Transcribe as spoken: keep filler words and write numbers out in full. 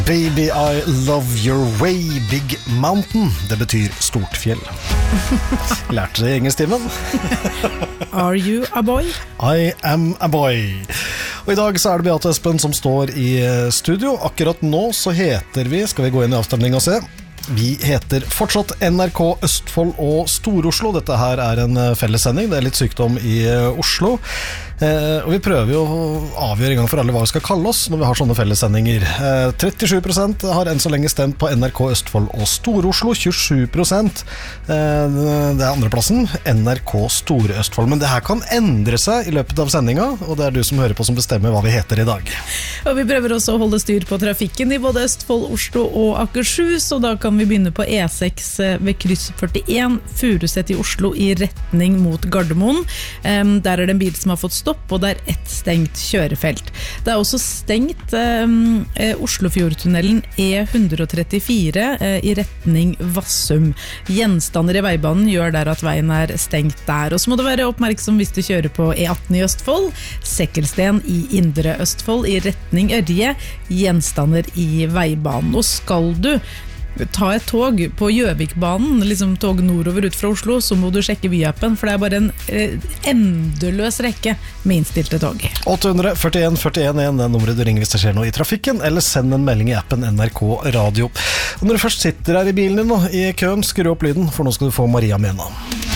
Baby, I love your way, big mountain. Det betyr stort fjell. Lærte det i engelsktimen. Are you a boy? I am a boy. Og i dag så er det Beate Espen som står i studio. Akkurat nå så heter vi, skal vi gå inn i avstemning og se, vi heter fortsatt N R K Østfold og Stor-Oslo. Dette her er en fellessending, det er litt sykdom i Oslo. Eh, og vi prøver jo å avgjøre en gang for alle hva vi skal kalle oss når vi har sånne fellessendinger. Eh, trettisju prosent har enn så lenge stemt på N R K Østfold og Stor-Oslo, tjuesju prosent eh, det er andreplassen, N R K Store-Østfold. Men det her kan endre seg i løpet av sendinga, og det er du som hører på som bestemmer hva vi heter i dag. Og vi prøver også å holde styr på trafikken i både Østfold, Oslo og Akershus, og da kan vi begynne på E seks ved kryss førtien, Furuset i Oslo i retning mot Gardermoen. Eh, der er det en bil som har fått stopp, og det er ett stengt kjørefelt. Det er også stengt um, Oslofjordtunnelen E ett trettifire uh, i retning Vassum. Gjenstander i veibanen gjør der at veien er stengt der. Og så må du være oppmerksom hvis du kjører på E atten i Østfold, Sekkelsten i Indre Østfold i retning Ørje, gjenstander i veibanen. Og skal du ta et tog på Gjøvikbanen, liksom tog nordover ut fra Oslo, så må du sjekke Vy-appen, for det er bare en eh, endeløs rekke med innstilte tog. åtte fire en fire en en, det er nummeret du ringer hvis det skjer noe i trafikken, eller send en melding i appen N R K Radio. Og når du først sitter her i bilen din nå, i køen, skru opp lyden, for nå skal du få Maria Mena.